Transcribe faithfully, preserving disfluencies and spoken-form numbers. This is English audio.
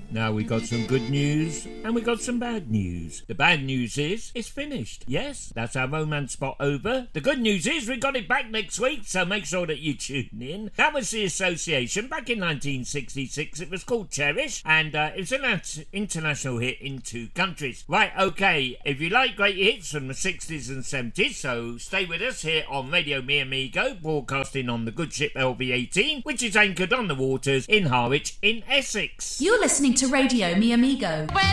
Now we got some good news and we got some bad news. The bad news is it's finished. Yes, that's our romance spot over. The good news is we got it back next week, so make sure that you tune in. That was the Association back in nineteen sixty-six. It was called Cherish, and uh, it was an international hit in two countries. Right, okay, if you like great hits from the sixties and seventies, so stay with us here on Radio Mi Amigo, broadcasting on the good ship L V eighteen, which is anchored on the waters in Harwich in Essex. You're listening to Radio Mi Amigo.